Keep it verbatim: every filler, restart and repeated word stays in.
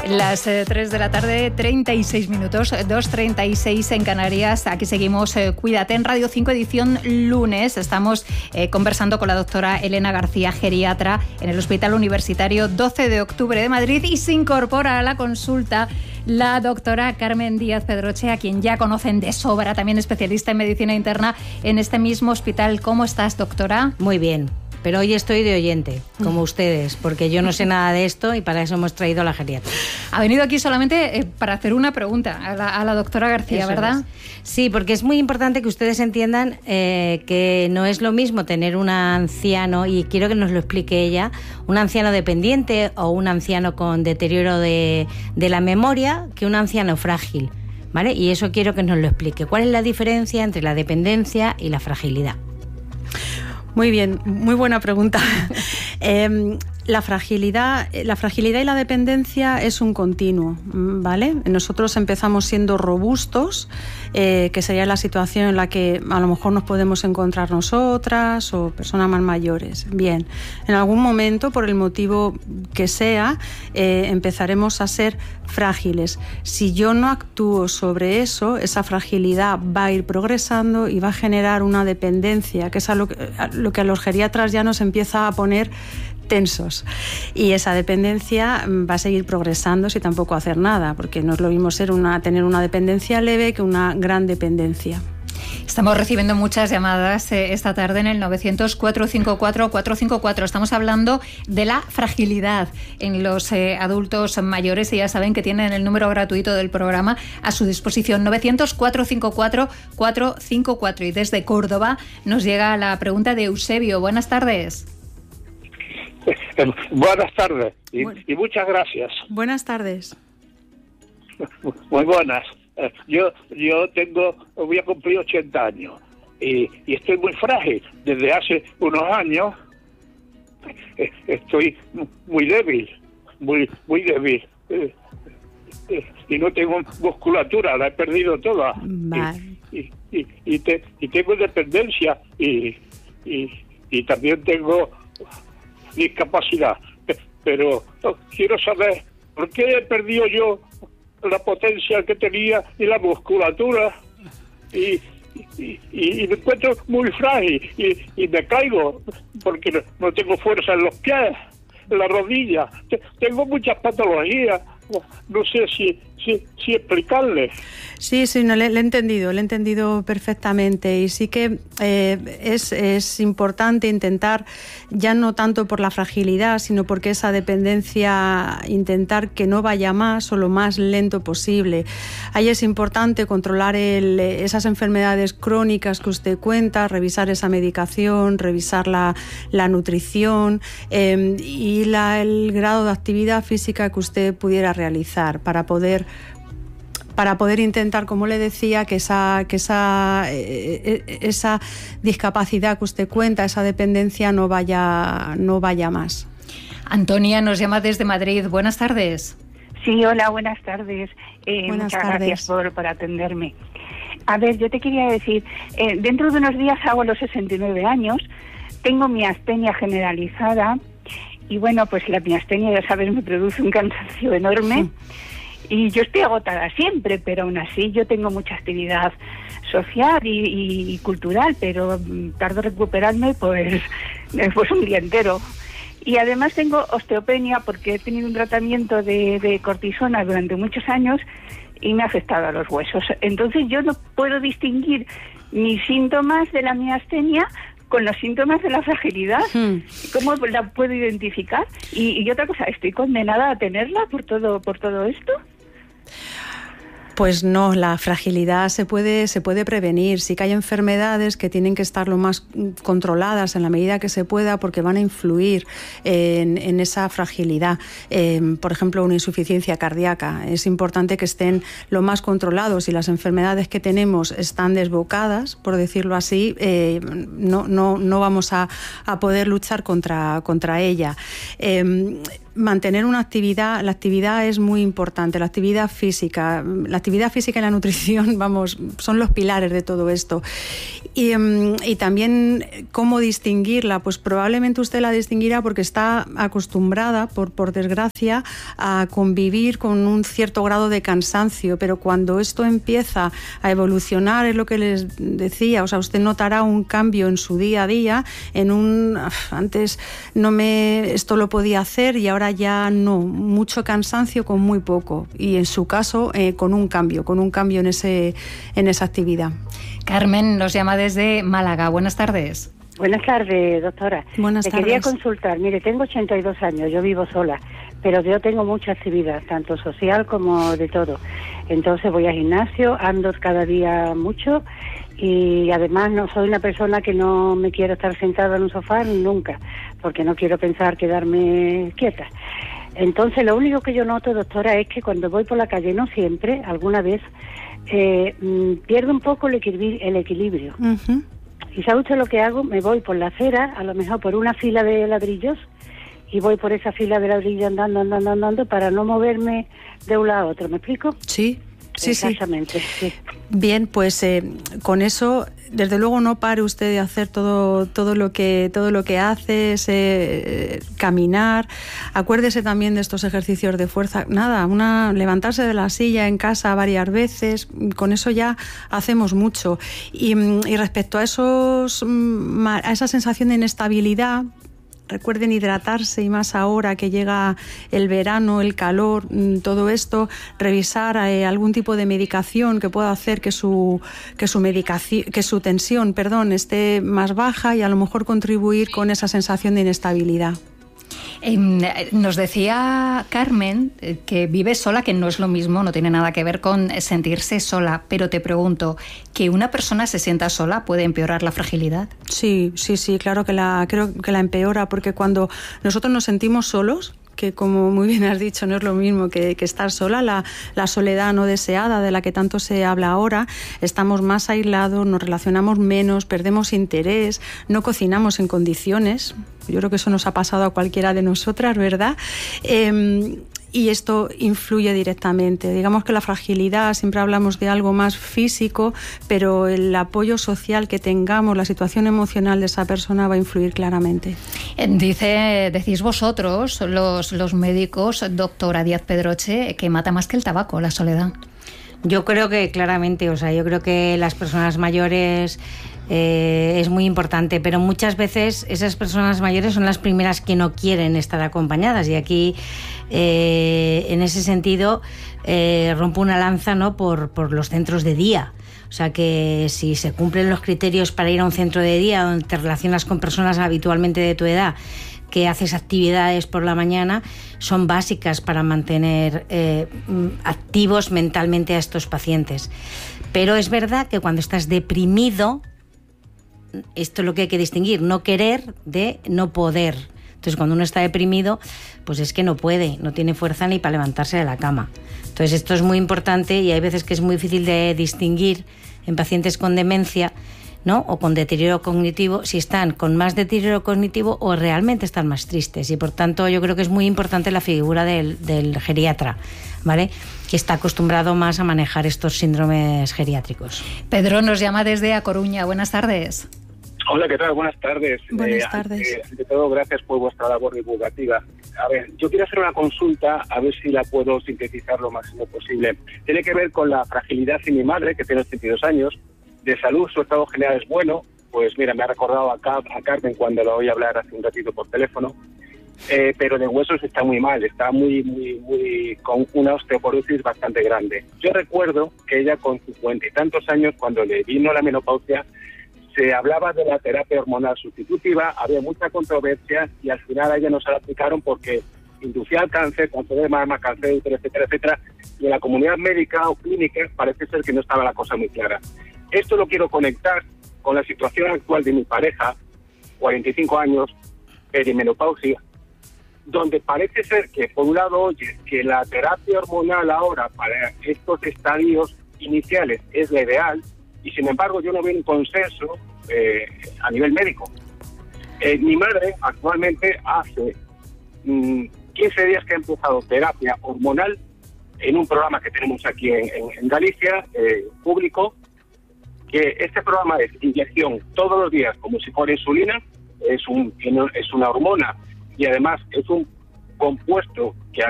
Las eh, tres de la tarde, treinta y seis minutos, dos treinta y seis en Canarias. Aquí seguimos eh, Cuídate en Radio cinco, edición lunes. Estamos eh, conversando con la doctora Elena García, geriatra, en el Hospital Universitario doce de octubre de Madrid, y se incorpora a la consulta la doctora Carmen Díaz Pedroche, a quien ya conocen de sobra, también especialista en medicina interna en este mismo hospital. ¿Cómo estás, doctora? Muy bien. Pero hoy estoy de oyente, como ustedes, porque yo no sé nada de esto y para eso hemos traído a la geriatra. Ha venido aquí solamente eh, para hacer una pregunta a la, a la doctora García, eso, ¿verdad? Es. Sí, porque es muy importante que ustedes entiendan eh, que no es lo mismo tener un anciano, y quiero que nos lo explique ella, un anciano dependiente o un anciano con deterioro de, de la memoria, que un anciano frágil, ¿vale? Y eso quiero que nos lo explique. ¿Cuál es la diferencia entre la dependencia y la fragilidad? Muy bien, muy buena pregunta. eh, la fragilidad, la fragilidad y la dependencia es un continuo, ¿vale? Nosotros empezamos siendo robustos, eh, que sería la situación en la que a lo mejor nos podemos encontrar nosotras o personas más mayores. Bien, en algún momento, por el motivo que sea, eh, empezaremos a ser frágiles. Si yo no actúo sobre eso, esa fragilidad va a ir progresando y va a generar una dependencia, que es a lo que a, lo que a los geriatras ya nos empieza a poner tensos, y esa dependencia va a seguir progresando si tampoco hacer nada, porque no es lo mismo ser una, tener una dependencia leve que una gran dependencia. Estamos recibiendo muchas llamadas eh, esta tarde en el novecientos, cuatrocientos cincuenta y cuatro, cuatrocientos cincuenta y cuatro. Estamos hablando de la fragilidad en los eh, adultos mayores, y ya saben que tienen el número gratuito del programa a su disposición, novecientos, cuatrocientos cincuenta y cuatro, cuatrocientos cincuenta y cuatro. Y desde Córdoba nos llega la pregunta de Eusebio. Buenas tardes. Eh, buenas tardes y, bueno. y muchas gracias. Buenas tardes. Muy buenas. Eh, yo yo tengo, voy a cumplir ochenta años y, y estoy muy frágil. Desde hace unos años eh, estoy muy débil, muy muy débil. Eh, eh, y no tengo musculatura, la he perdido toda. Vale. Y, y, y, y, te, y tengo dependencia y, y, y también tengo discapacidad, pero no, quiero saber por qué he perdido yo la potencia que tenía y la musculatura y, y, y, y me encuentro muy frágil y, y me caigo porque no, no tengo fuerza en los pies, en la rodilla, tengo muchas patologías. No sé si, si, si explicarle. Sí, sí, no, le, le he entendido, le he entendido perfectamente, y sí que eh, es, es importante intentar, ya no tanto por la fragilidad, sino porque esa dependencia, intentar que no vaya más o lo más lento posible. Ahí es importante controlar el, esas enfermedades crónicas que usted cuenta, revisar esa medicación, revisar la, la nutrición eh, y la, el grado de actividad física que usted pudiera realizar para poder para poder intentar, como le decía, que esa que esa eh, esa discapacidad que usted cuenta, esa dependencia no vaya no vaya más. Antonia nos llama desde Madrid. Buenas tardes. Sí, hola, buenas tardes. Eh, buenas muchas tardes. Gracias por, por atenderme. A ver, yo te quería decir, eh, dentro de unos días hago los sesenta y nueve años, tengo miastenia generalizada. Y bueno, pues la miastenia, ya sabes, me produce un cansancio enorme. Sí. Y yo estoy agotada siempre, pero aún así yo tengo mucha actividad social y, y, y cultural, pero tardo en recuperarme pues, pues un día entero. Y además tengo osteopenia porque he tenido un tratamiento de, de cortisona durante muchos años y me ha afectado a los huesos. Entonces yo no puedo distinguir mis síntomas de la miastenia con los síntomas de la fragilidad. Hmm. ¿Cómo la puedo identificar? Y, y otra cosa, ¿estoy condenada a tenerla por todo por todo esto? Pues no, la fragilidad se puede, se puede prevenir. Sí que hay enfermedades que tienen que estar lo más controladas en la medida que se pueda, porque van a influir en, en esa fragilidad. Eh, por ejemplo, una insuficiencia cardíaca. Es importante que estén lo más controlados. Si las enfermedades que tenemos están desbocadas, por decirlo así, eh, no, no, no vamos a, a poder luchar contra, contra ella. Eh, mantener una actividad, la actividad es muy importante, la actividad física, la actividad física y la nutrición, vamos, son los pilares de todo esto. Y, y también cómo distinguirla, pues probablemente usted la distinguirá porque está acostumbrada, por, por desgracia, a convivir con un cierto grado de cansancio, pero cuando esto empieza a evolucionar, es lo que les decía, o sea, usted notará un cambio en su día a día, en un, antes no me, esto lo podía hacer y ahora ya no, mucho cansancio con muy poco, y en su caso eh, con un cambio, con un cambio en, ese, en esa actividad. Carmen nos llama desde Málaga. Buenas tardes. Buenas tardes, doctora. Buenas Te tardes. quería consultar. Mire, tengo ochenta y dos años, yo vivo sola, pero yo tengo mucha actividad, tanto social como de todo. Entonces voy al gimnasio, ando cada día mucho y además no soy una persona que no me quiero estar sentada en un sofá nunca, porque no quiero pensar quedarme quieta. Entonces lo único que yo noto, doctora, es que cuando voy por la calle, no siempre, alguna vez, eh, pierdo un poco el equilibrio. El equilibrio. Uh-huh. ¿Y sabe usted lo que hago? Me voy por la acera, a lo mejor por una fila de ladrillos, y voy por esa fila de ladrillos andando, andando, andando, para no moverme de un lado a otro. ¿Me explico? Sí, sí, Exactamente, sí. sí. Bien, pues eh, con eso, desde luego no pare usted de hacer todo, todo lo que, todo lo que hace, es, eh, caminar. Acuérdese también de estos ejercicios de fuerza. Nada, una, levantarse de la silla en casa varias veces, con eso ya hacemos mucho. Y, y respecto a esos, a esa sensación de inestabilidad, recuerden hidratarse, y más ahora que llega el verano, el calor, todo esto, revisar eh, algún tipo de medicación que pueda hacer que su que su medicación, que su tensión, perdón, esté más baja, y a lo mejor contribuir con esa sensación de inestabilidad. Eh, nos decía Carmen eh, que vive sola, que no es lo mismo, no tiene nada que ver con sentirse sola, pero te pregunto, ¿que una persona se sienta sola puede empeorar la fragilidad? Sí, sí, sí, claro que la, creo que la empeora, porque cuando nosotros nos sentimos solos, que como muy bien has dicho, no es lo mismo que, que estar sola, la, la soledad no deseada de la que tanto se habla ahora, estamos más aislados, nos relacionamos menos, perdemos interés, no cocinamos en condiciones. Yo creo que eso nos ha pasado a cualquiera de nosotras, ¿verdad? Eh, y esto influye directamente. Digamos que la fragilidad, siempre hablamos de algo más físico, pero el apoyo social que tengamos, la situación emocional de esa persona va a influir claramente. Dice, decís vosotros, los, los médicos, doctora Díaz Pedroche, que mata más que el tabaco, la soledad. Yo creo que claramente, o sea, yo creo que las personas mayores eh, es muy importante, pero muchas veces esas personas mayores son las primeras que no quieren estar acompañadas, y aquí eh, en ese sentido eh, rompo una lanza, ¿no?, por, por los centros de día. O sea que si se cumplen los criterios para ir a un centro de día donde te relacionas con personas habitualmente de tu edad, que haces actividades por la mañana, son básicas para mantener eh, activos mentalmente a estos pacientes. Pero es verdad que cuando estás deprimido, esto es lo que hay que distinguir, no querer de no poder. Entonces, cuando uno está deprimido, pues es que no puede, no tiene fuerza ni para levantarse de la cama. Entonces, esto es muy importante, y hay veces que es muy difícil de distinguir en pacientes con demencia, ¿no?, o con deterioro cognitivo, si están con más deterioro cognitivo o realmente están más tristes. Y por tanto yo creo que es muy importante la figura del, del geriatra, ¿vale?, que está acostumbrado más a manejar estos síndromes geriátricos. Pedro nos llama desde A Coruña. Buenas tardes. Hola, ¿qué tal? Buenas tardes. Buenas eh, tardes. Ante, ante todo, gracias por vuestra labor divulgativa. A ver, yo quiero hacer una consulta, a ver si la puedo sintetizar lo máximo posible. Tiene que ver con la fragilidad de mi madre, que tiene ochenta y dos años. De salud, su estado general es bueno. Pues mira, me ha recordado a, Car- a Carmen cuando la oí hablar hace un ratito por teléfono. Eh, pero de huesos está muy mal, está muy, muy, muy con una osteoporosis bastante grande. Yo recuerdo que ella con cincuenta y tantos años, cuando le vino la menopausia, se hablaba de la terapia hormonal sustitutiva, había mucha controversia y al final a ella no se la aplicaron porque inducía al cáncer, cáncer de mama, cáncer de útero, etcétera, etcétera, y en la comunidad médica o clínica parece ser que no estaba la cosa muy clara. Esto lo quiero conectar con la situación actual de mi pareja, cuarenta y cinco años, perimenopausia, donde parece ser que por un lado oye que la terapia hormonal ahora para estos estadios iniciales es la ideal, y sin embargo yo no veo un consenso eh, a nivel médico. Eh, mi madre actualmente hace mmm, quince días que he empezado terapia hormonal en un programa que tenemos aquí en, en, en Galicia, eh, público, que este programa es inyección todos los días como si fuera insulina, es, un, es una hormona y además es un compuesto que